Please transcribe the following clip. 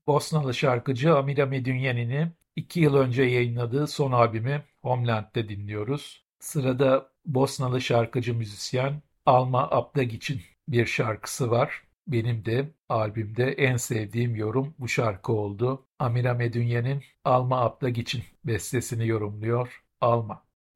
Bosnalı şarkıcı Amira Medunjanin'i 2 yıl önce yayınladığı son albümü Homeland'de dinliyoruz. Sırada Bosnalı şarkıcı müzisyen Alma Aptagić'in bir şarkısı var. Benim de albümde en sevdiğim yorum bu şarkı oldu. Amira Medunjanin Alma Aptagić'in bestesini yorumluyor. Alma.